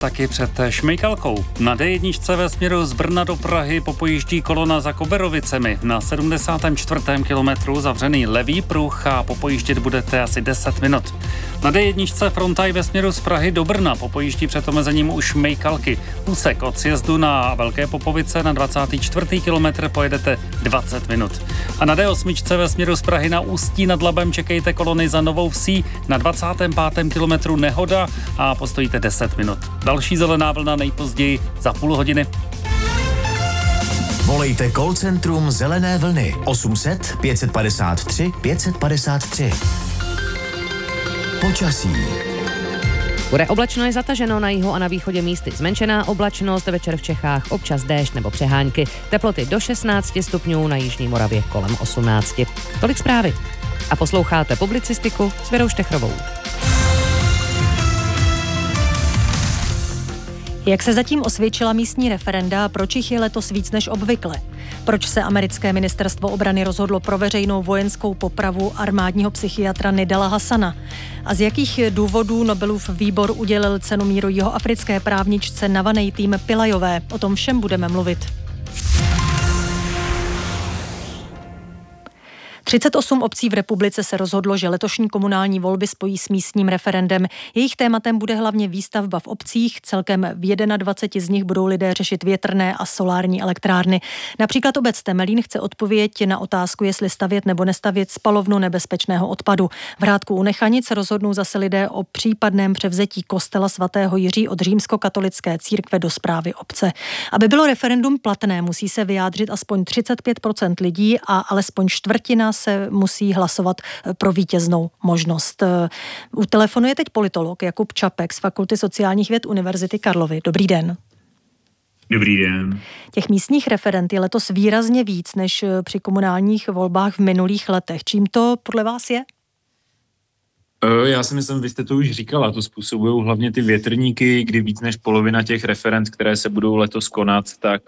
Taky před Šmejkalkou. Na D1 ve směru z Brna do Prahy popojíždí kolona za Koberovicemi. Na 74. kilometru zavřený levý pruh a popojíždět budete asi 10 minut. Na D1 frontaj ve směru z Prahy do Brna popojíždí před omezením u Šmejkalky. Úsek od sjezdu na Velké Popovice na 24. kilometr pojedete 20 minut. A na D8 ve směru z Prahy na Ústí nad Labem čekejte kolony za Novou Vsí. Na 25. kilometru nehoda a postojíte 10 minut. Další zelená vlna nejpozději za půl hodiny. Volejte call centrum Zelené vlny 800 553 553. Počasí. Bude oblačno i zataženo, na jihu a na východě místy zmenšená oblačnost, večer v Čechách občas déšť nebo přehánky, teploty do 16 stupňů, na jižní Moravě kolem 18. Tolik zprávy. A posloucháte publicistiku s Věrou Štechrovou. Jak se zatím osvědčila místní referenda a proč jich je letos víc než obvykle? Proč se americké ministerstvo obrany rozhodlo pro veřejnou vojenskou popravu armádního psychiatra Nidala Hasana? A z jakých důvodů Nobelův výbor udělil cenu míru jihoafrické právničce Navanejtým Pillajové? O tom všem budeme mluvit. 38 obcí v republice se rozhodlo, že letošní komunální volby spojí s místním referendem. Jejich tématem bude hlavně výstavba v obcích. Celkem v 21 z nich budou lidé řešit větrné a solární elektrárny. Například obec Temelín chce odpověď na otázku, jestli stavět nebo nestavět spalovnu nebezpečného odpadu. V Hrádku u Nechanic rozhodnou zase lidé o případném převzetí kostela svatého Jiří od římskokatolické církve do správy obce. Aby bylo referendum platné, musí se vyjádřit aspoň 35% lidí a alespoň čtvrtina se musí hlasovat pro vítěznou možnost. U telefonu je teď politolog Jakub Čapek z Fakulty sociálních věd Univerzity Karlovy. Dobrý den. Dobrý den. Těch místních referend je letos výrazně víc než při komunálních volbách v minulých letech. Čím to podle vás je? Já si myslím, vy jste to už říkala, to způsobují hlavně ty větrníky, kdy víc než polovina těch referend, které se budou letos konat, tak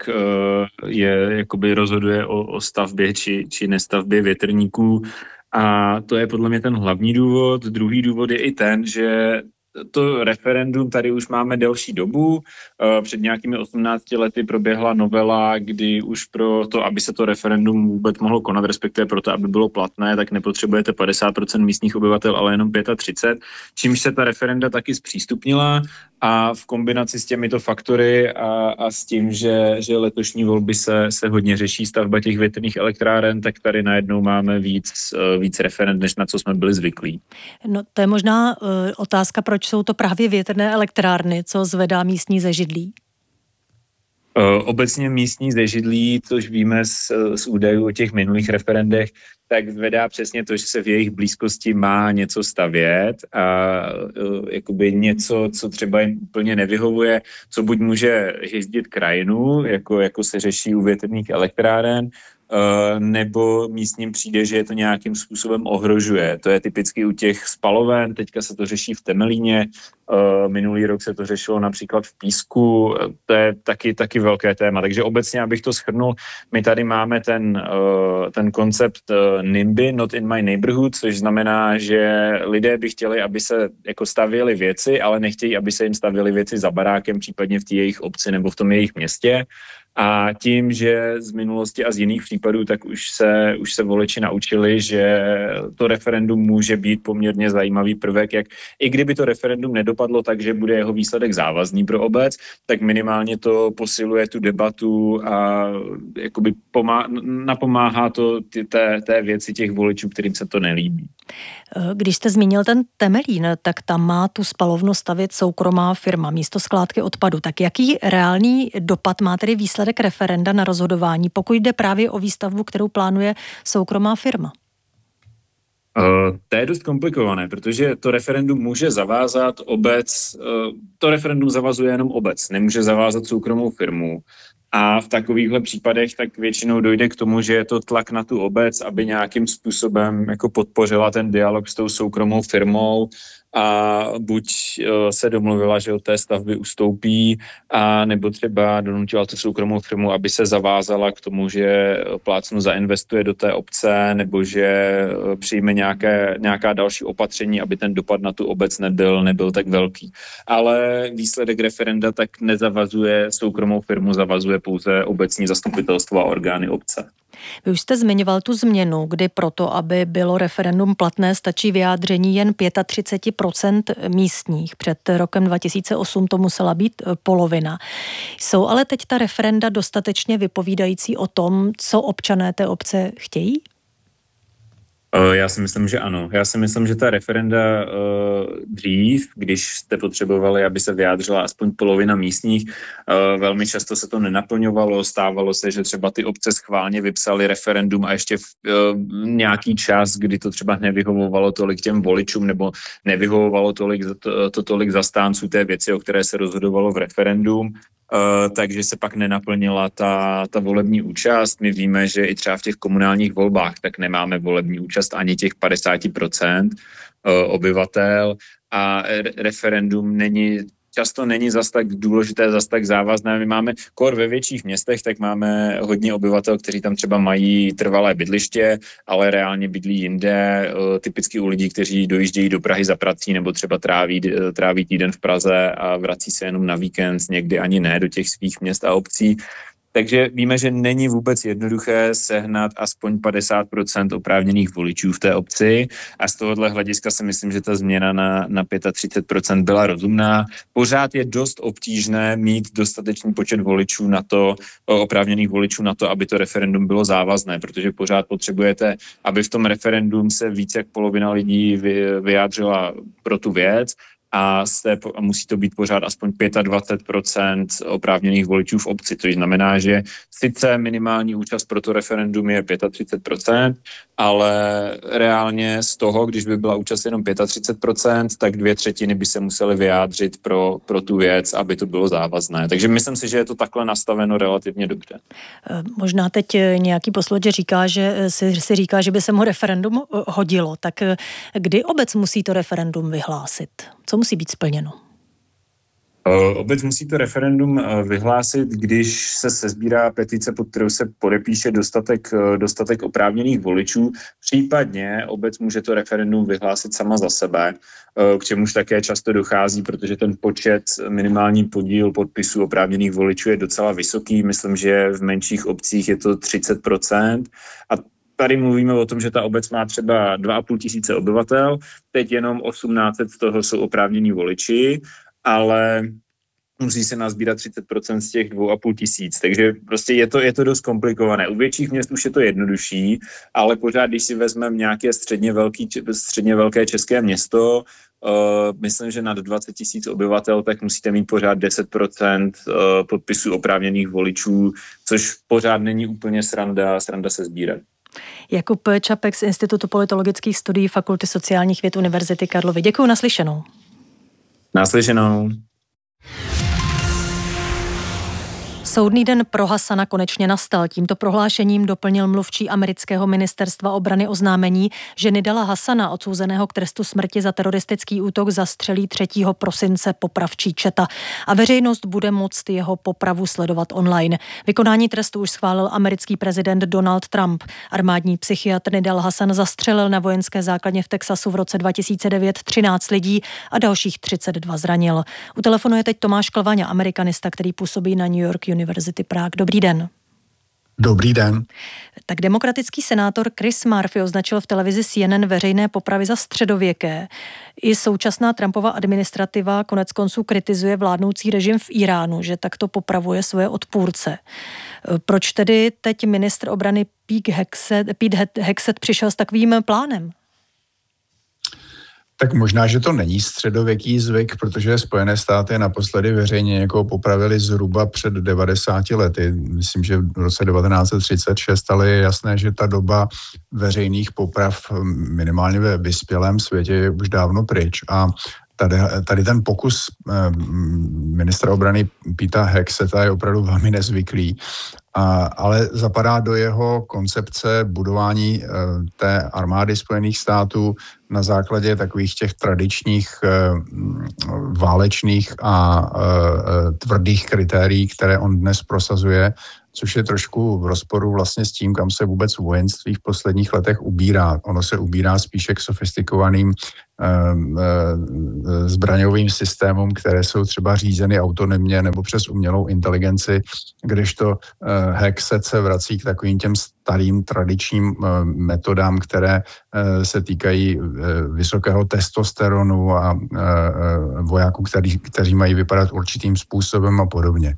jakoby rozhoduje o stavbě či nestavbě větrníků. A to je podle mě ten hlavní důvod. Druhý důvod je i ten, že to referendum tady už máme delší dobu. Před nějakými 18 lety proběhla novela, kdy už pro to, aby se to referendum vůbec mohlo konat, respektive pro to, aby bylo platné, tak nepotřebujete 50% místních obyvatel, ale jenom 35%, čímž se ta referenda taky zpřístupnila a v kombinaci s těmito faktory a s tím, že letošní volby se hodně řeší stavba těch větrných elektráren, tak tady najednou máme víc referend, než na co jsme byli zvyklí. No, to je možná otázka, proč jsou to právě větrné elektrárny, co zvedá místní zežidlí? Obecně místní zežidlí, což víme z údajů o těch minulých referendech, tak zvedá přesně to, že se v jejich blízkosti má něco stavět a jakoby něco, co třeba jim úplně nevyhovuje, co buď může hyzdit krajinu, jako se řeší u větrných elektráren, nebo místním přijde, že je to nějakým způsobem ohrožuje. To je typicky u těch spaloven, teďka se to řeší v Temelíně, minulý rok se to řešilo například v Písku, to je taky velké téma. Takže obecně, abych to shrnul, my tady máme ten koncept NIMBY, Not in my neighborhood, což znamená, že lidé by chtěli, aby se jako stavěly věci, ale nechtějí, aby se jim stavěly věci za barákem, případně v té jejich obci nebo v tom jejich městě. A tím, že z minulosti a z jiných případů, tak už se voliči naučili, že to referendum může být poměrně zajímavý prvek, jak i kdyby to referendum nedopadlo tak, že bude jeho výsledek závazný pro obec, tak minimálně to posiluje tu debatu a jakoby napomáhá to té věci těch voličů, kterým se to nelíbí. Když jste zmínil ten Temelín, tak tam má tu spalovnu stavět soukromá firma místo skládky odpadu. Tak jaký reálný dopad má tedy výsledek referenda na rozhodování, pokud jde právě o výstavbu, kterou plánuje soukromá firma? To je dost komplikované, protože to referendum může zavázat obec, to referendum zavazuje jenom obec, nemůže zavázat soukromou firmu. A v takovýchhle případech tak většinou dojde k tomu, že je to tlak na tu obec, aby nějakým způsobem jako podpořila ten dialog s tou soukromou firmou. a buď se domluvila, že od té stavby ustoupí, a nebo třeba donutila tu soukromou firmu, aby se zavázala k tomu, že plácnu zainvestuje do té obce, nebo že přijme nějaká další opatření, aby ten dopad na tu obec nebyl tak velký. Ale výsledek referenda tak nezavazuje soukromou firmu, zavazuje pouze obecní zastupitelstvo a orgány obce. Vy už jste zmiňoval tu změnu, kdy proto, aby bylo referendum platné, stačí vyjádření jen 35% místních. Před rokem 2008 to musela být polovina. Jsou ale teď ta referenda dostatečně vypovídající o tom, co občané té obce chtějí? Já si myslím, že ano. Já si myslím, že ta referenda dřív, když jste potřebovali, aby se vyjádřila aspoň polovina místních, velmi často se to nenaplňovalo. Stávalo se, že třeba ty obce schválně vypsali referendum a ještě v nějaký čas, kdy to třeba nevyhovovalo tolik těm voličům nebo nevyhovovalo tolik zastánců té věci, o které se rozhodovalo v referendum. Takže se pak nenaplnila ta volební účast. My víme, že i třeba v těch komunálních volbách tak nemáme volební účast ani těch 50% obyvatel a referendum často není zas tak důležité, zas tak závazné. My máme ve větších městech, tak máme hodně obyvatel, kteří tam třeba mají trvalé bydliště, ale reálně bydlí jinde, typicky u lidí, kteří dojíždějí do Prahy za prací nebo třeba tráví týden v Praze a vrací se jenom na víkend, někdy ani ne do těch svých měst a obcí. Takže víme, že není vůbec jednoduché sehnat aspoň 50% oprávněných voličů v té obci a z tohohle hlediska si myslím, že ta změna na 35% byla rozumná. Pořád je dost obtížné mít dostatečný počet voličů oprávněných voličů na to, aby to referendum bylo závazné, protože pořád potřebujete, aby v tom referendum se více jak polovina lidí vyjádřila pro tu věc, a musí to být pořád aspoň 25% oprávněných voličů v obci, což znamená, že sice minimální účast pro to referendum je 35%, ale reálně z toho, když by byla účast jenom 35%, tak 2/3 by se musely vyjádřit pro tu věc, aby to bylo závazné. Takže myslím si, že je to takhle nastaveno relativně dobře. Možná teď nějaký posluchač říká, že si říká, že by se mu referendum hodilo. Tak kdy obec musí to referendum vyhlásit? Co musí být splněno? Obec musí to referendum vyhlásit, když se sesbírá petice, pod kterou se podepíše dostatek oprávněných voličů. Případně obec může to referendum vyhlásit sama za sebe, k čemuž také často dochází, protože ten minimální podíl podpisů oprávněných voličů je docela vysoký. Myslím, že v menších obcích je to 30%. A tady mluvíme o tom, že ta obec má třeba 2 500 obyvatel, teď jenom 1800 z toho jsou oprávnění voliči, ale musí se nazbírat 30% z těch 2 500. Takže prostě je to dost komplikované. U větších měst už je to jednodušší, ale pořád, když si vezmeme nějaké středně velké české město, myslím, že nad 20 000 obyvatel, tak musíte mít pořád 10% podpisů oprávněných voličů, což pořád není úplně sranda se sbírat. Jakub Čapek z Institutu politologických studií Fakulty sociálních věd Univerzity Karlovy. Děkuju, naslyšenou. Naslyšenou. Soudný den pro Hasana konečně nastal. Tímto prohlášením doplnil mluvčí amerického ministerstva obrany oznámení, že Nidala Hasana, odsouzeného k trestu smrti za teroristický útok, zastřelí 3. prosince popravčí četa a veřejnost bude moct jeho popravu sledovat online. Vykonání trestu už schválil americký prezident Donald Trump. Armádní psychiatr Nidal Hasan zastřelil na vojenské základně v Texasu v roce 2009 13 lidí a dalších 32 zranil. U telefonu je teď Tomáš Klvaňa, amerikanista, který působí na New York University Prague. Dobrý den. Dobrý den. Tak demokratický senátor Chris Murphy označil v televizi CNN veřejné popravy za středověké. I současná Trumpova administrativa koneckonců kritizuje vládnoucí režim v Iránu, že takto popravuje svoje odpůrce. Proč tedy teď ministr obrany Pete Hegseth přišel s takovým plánem? Tak možná, že to není středověký zvyk, protože Spojené státy naposledy veřejně někoho popravili zhruba před 90 lety. Myslím, že v roce 1936, ale je jasné, že ta doba veřejných poprav minimálně ve vyspělém světě je už dávno pryč. A tady ten pokus ministra obrany Peta Hegsetha je opravdu velmi nezvyklý. ale zapadá do jeho koncepce budování té armády Spojených států na základě takových těch tradičních válečných a tvrdých kritérií, které on dnes prosazuje, což je trošku v rozporu vlastně s tím, kam se vůbec vojenství v posledních letech ubírá. Ono se ubírá spíše k sofistikovaným zbraňovým systémům, které jsou třeba řízeny autonomně nebo přes umělou inteligenci, kdežto Hexet se vrací k takovým těm starým tradičním metodám, které se týkají vysokého testosteronu a vojáků, kteří mají vypadat určitým způsobem a podobně.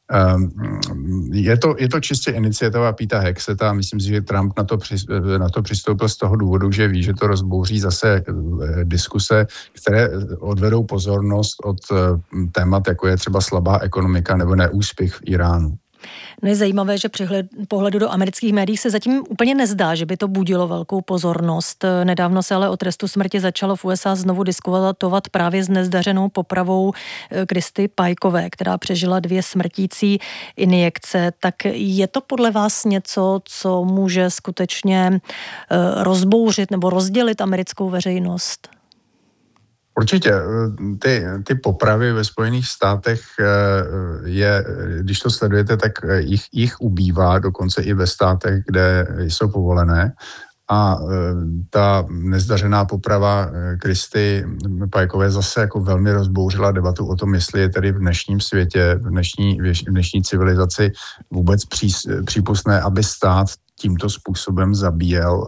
Je to čistě iniciativa Peta Hexeta a myslím si, že Trump na to přistoupil z toho důvodu, že ví, že to rozbouří zase diskuse, které odvedou pozornost od témat, jako je třeba slabá ekonomika nebo neúspěch v Iránu. No je zajímavé, že při pohledu do amerických médií se zatím úplně nezdá, že by to budilo velkou pozornost. Nedávno se ale o trestu smrti začalo v USA znovu diskutovat právě s nezdařenou popravou Kristy Pikové, která přežila 2 smrtící injekce. Tak je to podle vás něco, co může skutečně rozbouřit nebo rozdělit americkou veřejnost? Určitě. Ty popravy ve Spojených státech když to sledujete, tak jich ubývá, dokonce i ve státech, kde jsou povolené. A ta nezdařená poprava Kristy Pikové zase jako velmi rozbouřila debatu o tom, jestli je tedy v dnešním světě, v dnešní civilizaci vůbec přípustné, aby stát tímto způsobem zabíjel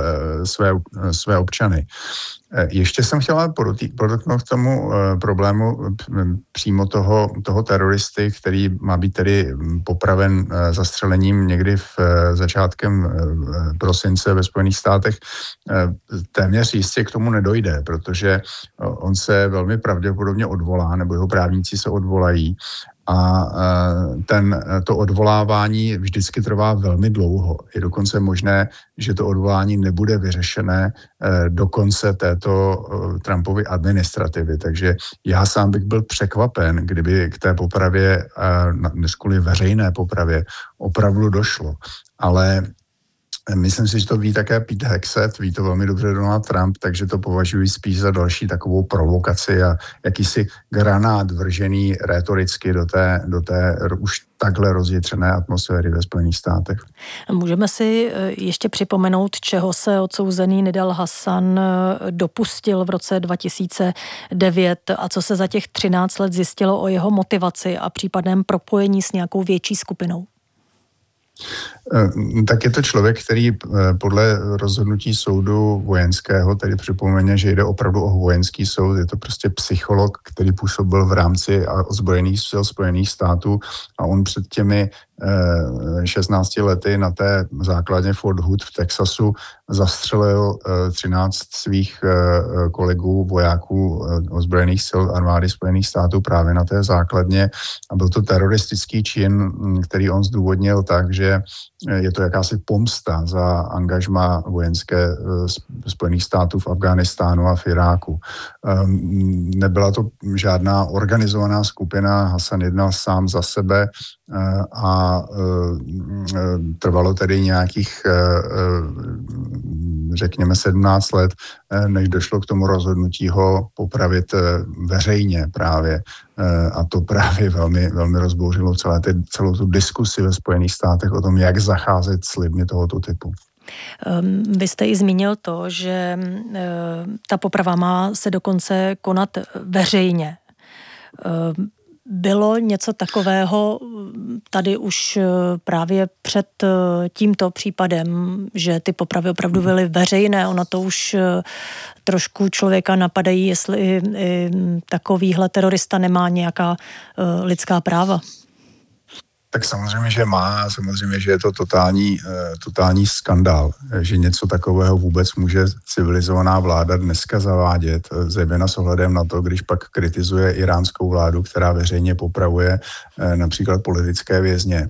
své občany. Ještě jsem chtěla podotknout k tomu problému přímo toho teroristy, který má být tedy popraven zastřelením někdy v začátkem prosince ve Spojených státech. Téměř jistě k tomu nedojde, protože on se velmi pravděpodobně odvolá, nebo jeho právníci se odvolají. A to odvolávání vždycky trvá velmi dlouho. Je dokonce možné, že to odvolání nebude vyřešené do konce této Trumpovy administrativy. Takže já sám bych byl překvapen, kdyby k té popravě, kvůli veřejné popravě, opravdu došlo. Ale myslím si, že to ví také Pete Hexet, ví to velmi dobře Donald Trump, takže to považuji spíš za další takovou provokaci a jakýsi granát vržený rétoricky do té už takhle rozjitřené atmosféry ve Spojených státech. Můžeme si ještě připomenout, čeho se odsouzený Nidal Hasan dopustil v roce 2009 a co se za těch 13 let zjistilo o jeho motivaci a případném propojení s nějakou větší skupinou? Tak je to člověk, který podle rozhodnutí soudu vojenského, tedy připomeňme, že jde opravdu o vojenský soud, je to prostě psycholog, který působil v rámci ozbrojených sil Spojených států a on před těmi 16 lety na té základně Fort Hood v Texasu zastřelil 13 svých kolegů, vojáků ozbrojených sil armády Spojených států právě na té základně a byl to teroristický čin, který on zdůvodnil tak, že je to jakási pomsta za angažmá vojenské Spojených států v Afghánistánu a v Iráku. Nebyla to žádná organizovaná skupina, Hasan jednal sám za sebe a trvalo tedy nějakých, řekněme, 17 let, než došlo k tomu rozhodnutí ho popravit veřejně právě. A to právě velmi, velmi rozbouřilo celou tu diskusi ve Spojených státech o tom, jak zacházet s lidmi tohoto typu. Vy jste i zmínil to, že ta poprava má se dokonce konat veřejně. Bylo něco takového tady už právě před tímto případem, že ty popravy opravdu byly veřejné, ona to už trošku člověka napadají, jestli takovýhle terorista nemá nějaká lidská práva. Tak samozřejmě, že má, samozřejmě, že je to totální skandál, že něco takového vůbec může civilizovaná vláda dneska zavádět, zejména s ohledem na to, když pak kritizuje iránskou vládu, která veřejně popravuje například politické vězně.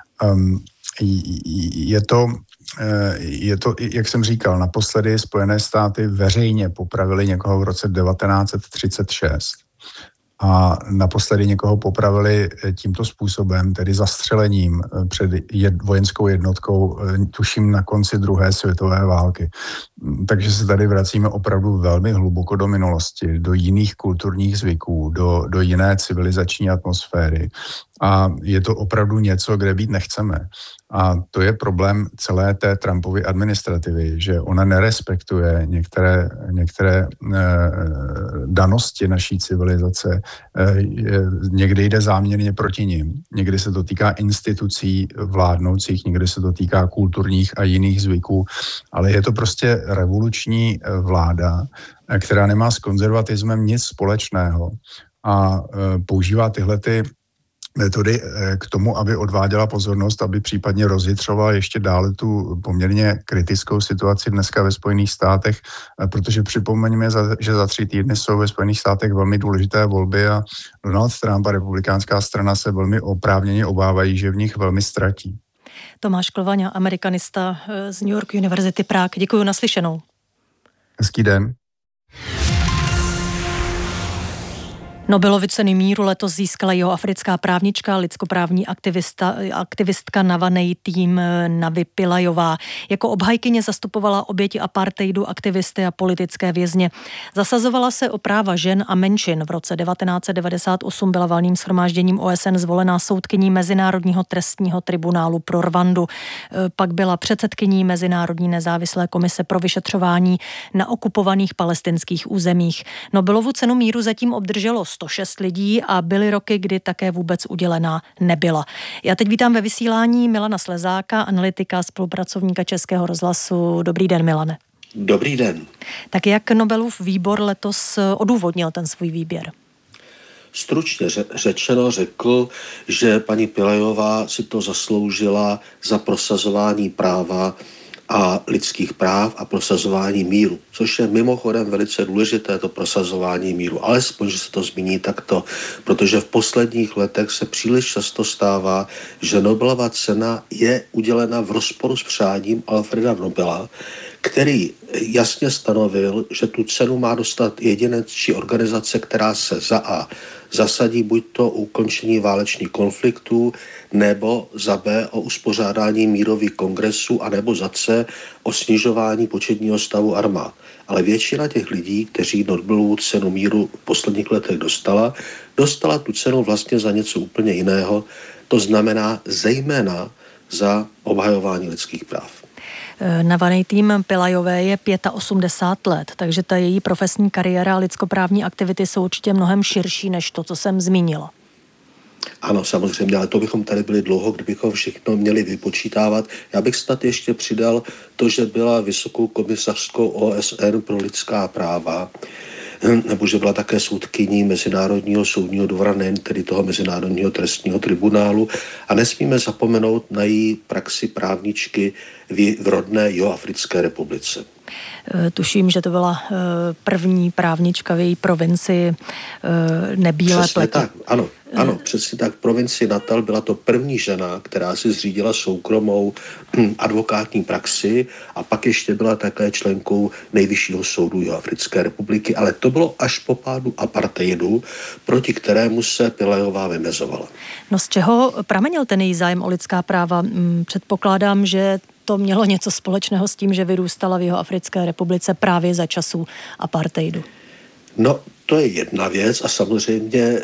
Je to, jak jsem říkal, naposledy Spojené státy veřejně popravili někoho v roce 1936. a naposledy někoho popravili tímto způsobem, tedy zastřelením před vojenskou jednotkou, tuším na konci druhé světové války. Takže se tady vracíme opravdu velmi hluboko do minulosti, do jiných kulturních zvyků, do jiné civilizační atmosféry. A je to opravdu něco, kde být nechceme. A to je problém celé té Trumpovy administrativy, že ona nerespektuje některé danosti naší civilizace. Někdy jde záměrně proti nim. Někdy se to týká institucí vládnoucích, někdy se to týká kulturních a jiných zvyků. Ale je to prostě revoluční vláda, která nemá s konzervatismem nic společného a používá tyhle metody k tomu, aby odváděla pozornost, aby případně rozjitřovala ještě dále tu poměrně kritickou situaci dneska ve Spojených státech, protože připomeňme, že za 3 týdny jsou ve Spojených státech velmi důležité volby a Donald Trump a republikánská strana se velmi oprávněně obávají, že v nich velmi ztratí. Tomáš Klovaňa, amerikanista z New York University Prague. Děkuji, naslyšenou. Hezký den. Nobelovu cenu míru letos získala jihoafrická právnička, lidskoprávní aktivistka Nawaneitým Navi Pillajová. Jako obhajkyně zastupovala oběti apartheidu, aktivisty a politické vězně. Zasazovala se o práva žen a menšin. V roce 1998 byla valným shromážděním OSN zvolená soudkyní Mezinárodního trestního tribunálu pro Rwandu. Pak byla předsedkyní Mezinárodní nezávislé komise pro vyšetřování na okupovaných palestinských územích. Nobelovu cenu míru zatím obdrželo 106 lidí a byly roky, kdy také vůbec udělená nebyla. Já teď vítám ve vysílání Milana Slezáka, analytika, spolupracovníka Českého rozhlasu. Dobrý den, Milane. Dobrý den. Tak jak Nobelův výbor letos odůvodnil ten svůj výběr? Stručně řečeno řekl, že paní Pillajová si to zasloužila za prosazování práva a lidských práv a prosazování míru, což je mimochodem velice důležité, to prosazování míru, alespoň, že se to zmíní takto, protože v posledních letech se příliš často stává, že Nobelova cena je udělena v rozporu s přáním Alfreda Nobela, který jasně stanovil, že tu cenu má dostat jedinec či organizace, která se za A zasadí buď to o ukončení válečných konfliktů, nebo za B o uspořádání mírových kongresů, anebo za C o snižování početního stavu armád. Ale většina těch lidí, kteří Nobelovu cenu míru v posledních letech dostala tu cenu vlastně za něco úplně jiného, to znamená zejména za obhajování lidských práv. Nawaneitým Pillajové je 85 let, takže ta její profesní kariéra a lidskoprávní aktivity jsou určitě mnohem širší než to, co jsem zmínila. Ano, samozřejmě, ale to bychom tady byli dlouho, kdybychom všechno měli vypočítávat. Já bych snad ještě přidal to, že byla vysokou komisařskou OSN pro lidská práva, nebo že byla také soudkyní Mezinárodního soudního dvora, nejen tedy toho Mezinárodního trestního tribunálu. A nesmíme zapomenout na její praxi právničky v rodné Jihoafrické republice. Tuším, že to byla první právnička v její provincii nebílé pleti. Tak, ano, přesně tak. V provincii Natal byla to první žena, která si zřídila soukromou advokátní praxi a pak ještě byla také členkou Nejvyššího soudu Jihoafrické republiky, ale to bylo až po pádu apartheidu, proti kterému se Pillajová vymezovala. No z čeho pramenil ten její zájem o lidská práva? Předpokládám, že to mělo něco společného s tím, že vyrůstala v Jihoafrické republice právě za časů apartheidu. No, to je jedna věc a samozřejmě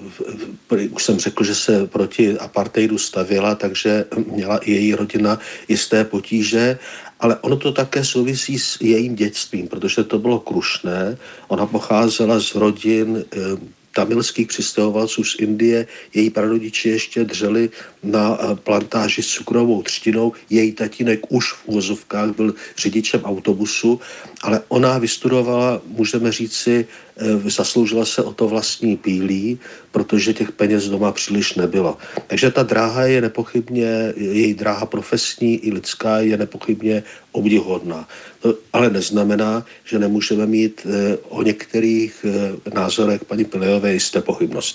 už jsem řekl, že se proti apartheidu stavěla, takže měla i její rodina jisté potíže, ale ono to také souvisí s jejím dětstvím, protože to bylo krušné. Ona pocházela z rodin tamilských přistěhovalců z Indie, její prarodiče ještě dřeli na plantáži s cukrovou třtinou, její tatínek už v uvozovkách byl řidičem autobusu, ale ona vystudovala, můžeme říci, zasloužila se o to vlastní pílí, protože těch peněz doma příliš nebylo. Takže ta dráha je nepochybně, její dráha profesní i lidská je nepochybně obdivuhodná. To ale neznamená, že nemůžeme mít o některých názorech paní Pillajové jisté pochybnosti.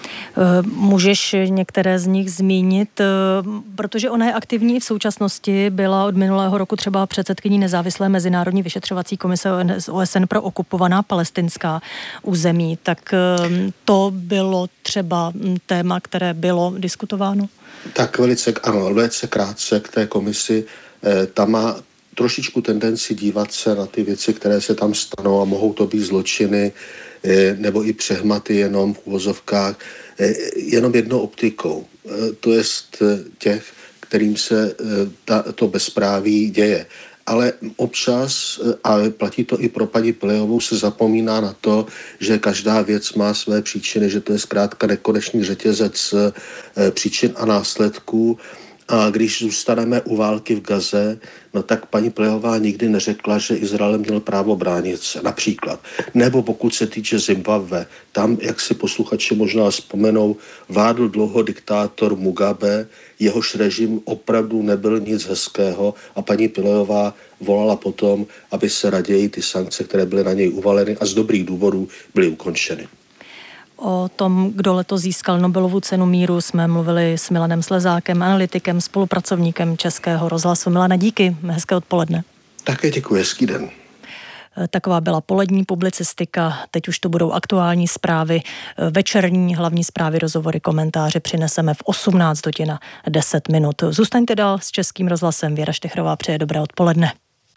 Můžeš některé z nich zmínit, protože ona je aktivní i v současnosti, byla od minulého roku třeba předsedkyní nezávislé mezinárodní vyšetřovací komise OSN pro okupovaná palestinská území. Tak to bylo třeba téma, které bylo diskutováno? Tak velice krátce k té komisi. Ta má trošičku tendenci dívat se na ty věci, které se tam stanou a mohou to být zločiny nebo i přehmaty jenom v uvozovkách, jenom jednou optikou. To je těch, kterým se to bezpráví děje. Ale občas, a platí to i pro paní Pilejovou, se zapomíná na to, že každá věc má své příčiny, že to je zkrátka nekonečný řetězec příčin a následků. A když zůstaneme u války v Gaze, no tak paní Pilejová nikdy neřekla, že Izrael měl právo bránit se, například. Nebo pokud se týče Zimbabwe, tam, jak si posluchači možná vzpomenou, vládl dlouho diktátor Mugabe, jehož režim opravdu nebyl nic hezkého a paní Pilejová volala potom, aby se raději ty sankce, které byly na něj uvaleny a z dobrých důvodů byly ukončeny. O tom, kdo letos získal Nobelovu cenu míru, jsme mluvili s Milanem Slezákem, analytikem, spolupracovníkem Českého rozhlasu. Milane, díky, hezké odpoledne. Také děkuji, hezký den. Taková byla polední publicistika, teď už to budou aktuální zprávy, večerní hlavní zprávy, rozhovory, komentáře přineseme v 18:10. Zůstaňte dál s Českým rozhlasem, Věra Štechrová přeje dobré odpoledne.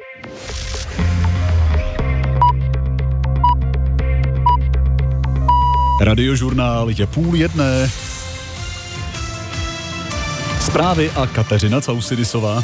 Radiožurnál je 12:30. Zprávy a Kateřina Causidisová.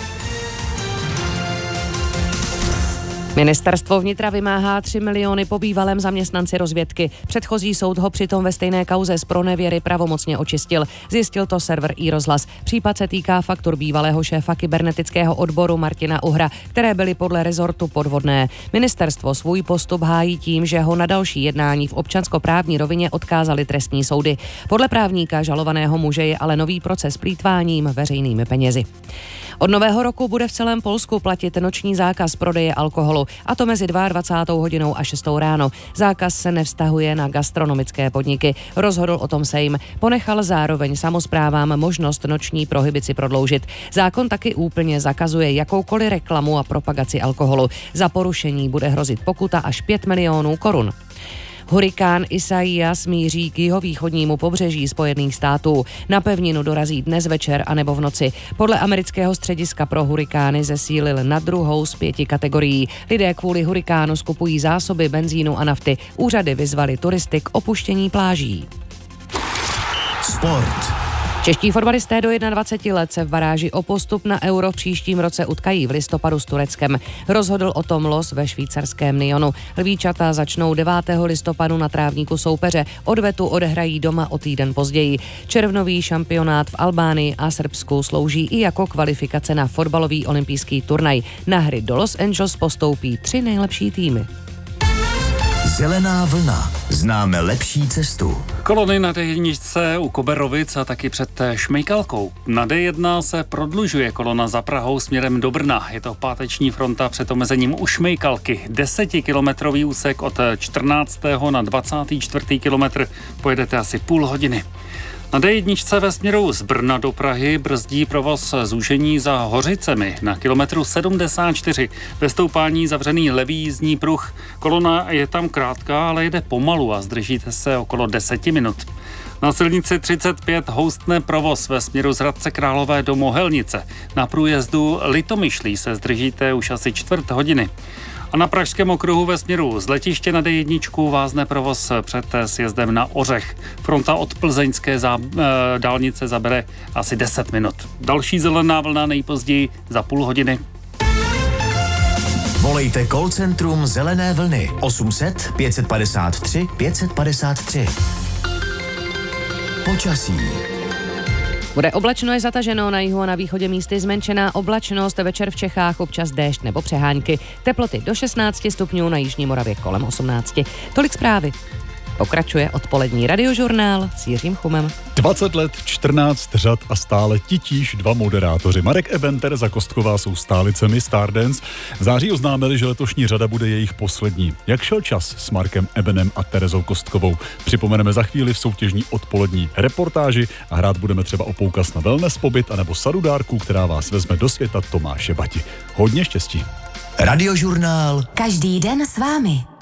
Ministerstvo vnitra vymáhá 3 miliony po bývalém zaměstnanci rozvědky. Předchozí soud ho přitom ve stejné kauze z pronevěry pravomocně očistil. Zjistil to server iRozhlas. Případ se týká faktur bývalého šéfa kybernetického odboru Martina Uhra, které byly podle rezortu podvodné. Ministerstvo svůj postup hájí tím, že ho na další jednání v občanskoprávní rovině odkázaly trestní soudy. Podle právníka žalovaného muže je ale nový proces plýtváním veřejnými penězi. Od nového roku bude v celém Polsku platit noční zákaz prodeje alkoholu, a to mezi 22. hodinou a 6. ráno. Zákaz se nevztahuje na gastronomické podniky. Rozhodl o tom Sejm. Ponechal zároveň samosprávám možnost noční prohibici prodloužit. Zákon taky úplně zakazuje jakoukoliv reklamu a propagaci alkoholu. Za porušení bude hrozit pokuta až 5 milionů korun. Hurikán Isaias míří k jihovýchodnímu pobřeží Spojených států. Na pevninu dorazí dnes večer anebo v noci. Podle amerického střediska pro hurikány zesílil na 2. z 5 kategorií. Lidé kvůli hurikánu skupují zásoby benzínu a nafty. Úřady vyzvaly turisty k opuštění pláží. Sport. Čeští fotbalisté do 21 let se v baráži o postup na Euro v příštím roce utkají v listopadu s Tureckem. Rozhodl o tom los ve švýcarském Lyonu. Lvíčata začnou 9. listopadu na trávníku soupeře. Odvetu odehrají doma o týden později. Červnový šampionát v Albánii a Srbsku slouží i jako kvalifikace na fotbalový olympijský turnaj. Na hry do Los Angeles postoupí 3 nejlepší týmy. Zelená vlna. Známe lepší cestu. Kolony na D1 u Koberovic a taky před Šmejkalkou. Na D1 se prodlužuje kolona za Prahou směrem do Brna. Je to páteční fronta před omezením u Šmejkalky. 10kilometrový úsek od 14. na 24. kilometr. Pojedete asi půl hodiny. Na D1 ve směru z Brna do Prahy brzdí provoz zúžení za Hořicemi na kilometru 74. Ve stoupání zavřený levý jízdní pruh. Kolona je tam krátká, ale jede pomalu a zdržíte se okolo 10 minut. Na silnici 35 houstne provoz ve směru z Hradce Králové do Mohelnice. Na průjezdu Litomyšlí se zdržíte už asi čtvrt hodiny. A na Pražském okruhu ve směru z letiště na D1 vázne provoz před sjezdem na Ořech. Fronta od plzeňské dálnice zabere asi 10 minut. Další zelená vlna nejpozději za půl hodiny. Volejte call centrum Zelené vlny 800 553 553. Počasí. Bude oblačno i zataženo, na jihu a na východě místy zmenšená oblačnost, večer v Čechách občas déšť nebo přehánky. Teploty do 16 stupňů, na jižní Moravě kolem 18. Tolik zprávy. Pokračuje odpolední radiožurnál s Jiřím Chumem. 20 let, 14 řad a stále titíž 2 moderátoři. Marek Eben, Tereza Kostková jsou stálicemi Stardance. V září oznámili, že letošní řada bude jejich poslední. Jak šel čas s Markem Ebenem a Terezou Kostkovou? Připomeneme za chvíli v soutěžní odpolední reportáži a hrát budeme třeba o poukaz na wellness pobyt anebo sadu dárků, která vás vezme do světa Tomáše Bati. Hodně štěstí. Radiožurnál. Každý den s vámi.